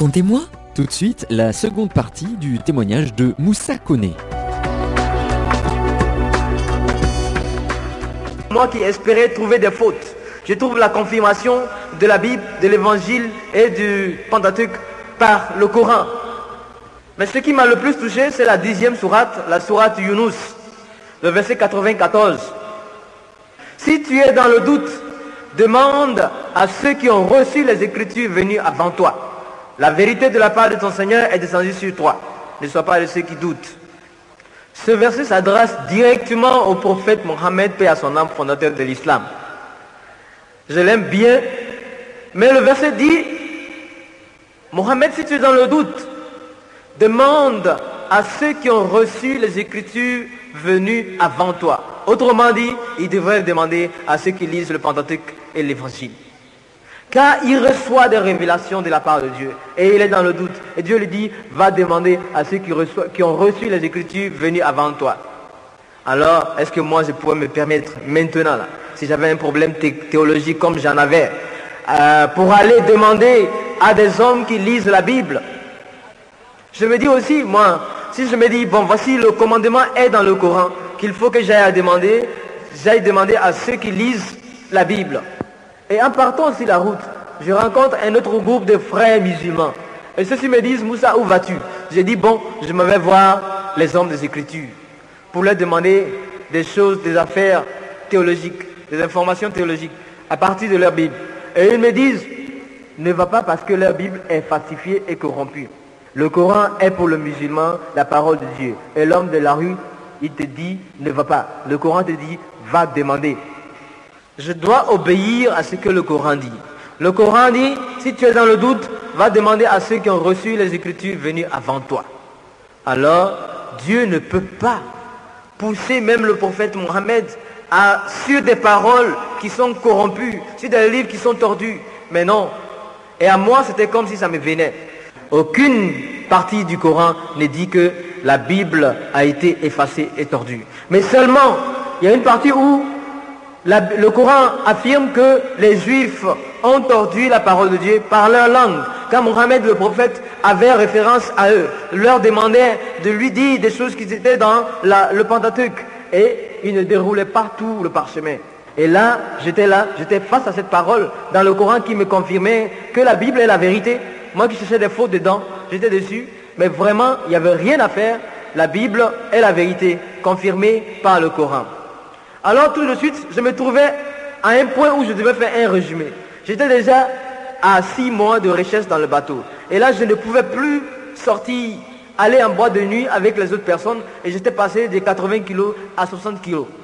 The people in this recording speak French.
Racontez-moi. Tout de suite, la seconde partie du témoignage de Moussa Koné. Moi qui espérais trouver des fautes, je trouve la confirmation de la Bible, de l'Évangile et du Pentateuque par le Coran. Mais ce qui m'a le plus touché, c'est la 10e sourate, la sourate Yunus, le verset 94. Si tu es dans le doute, demande à ceux qui ont reçu les Écritures venues avant toi. La vérité de la part de ton Seigneur est descendue sur toi. Ne sois pas de ceux qui doutent. Ce verset s'adresse directement au prophète Mohammed, paix à son âme, fondateur de l'islam. Je l'aime bien, mais le verset dit, Mohammed, si tu es dans le doute, demande à ceux qui ont reçu les Écritures venues avant toi. Autrement dit, il devrait demander à ceux qui lisent le Pentateuque et l'Évangile. Car il reçoit des révélations de la part de Dieu. Et il est dans le doute. Et Dieu lui dit, va demander à ceux qui ont reçu les Écritures venues avant toi. Alors, est-ce que moi je pourrais me permettre maintenant, là, si j'avais un problème théologique comme j'en avais, pour aller demander à des hommes qui lisent la Bible? Je me dis aussi, moi, si je me dis, bon, voici le commandement est dans le Coran, qu'il faut que j'aille demander à ceux qui lisent la Bible. Et en partant sur la route, je rencontre un autre groupe de frères musulmans. Et ceux-ci me disent, Moussa, où vas-tu? J'ai dit, bon, je me vais voir les hommes des Écritures pour leur demander des choses, des affaires théologiques, des informations théologiques à partir de leur Bible. Et ils me disent, ne va pas parce que leur Bible est falsifiée et corrompue. Le Coran est pour le musulman la parole de Dieu. Et l'homme de la rue, il te dit, ne va pas. Le Coran te dit, va demander. Je dois obéir à ce que le Coran dit. Le Coran dit, si tu es dans le doute, va demander à ceux qui ont reçu les Écritures venues avant toi. Alors, Dieu ne peut pas pousser même le prophète Mohammed sur des paroles qui sont corrompues, sur des livres qui sont tordus. Mais non. Et à moi, c'était comme si ça me venait. Aucune partie du Coran ne dit que la Bible a été effacée et tordue. Mais seulement, il y a une partie où le Coran affirme que les Juifs ont tordu la parole de Dieu par leur langue. Quand Mohammed le prophète avait référence à eux, leur demandait de lui dire des choses qui étaient dans le Pentateuque. Et il ne déroulait pas tout le parchemin. Et là, j'étais face à cette parole dans le Coran qui me confirmait que la Bible est la vérité. Moi qui cherchais des fautes dedans, j'étais dessus. Mais vraiment, il n'y avait rien à faire. La Bible est la vérité, confirmée par le Coran. Alors tout de suite, je me trouvais à un point où je devais faire un résumé. J'étais déjà à 6 mois de recherche dans le bateau. Et là, je ne pouvais plus sortir, aller en boîte de nuit avec les autres personnes. Et j'étais passé de 80 kilos à 60 kilos.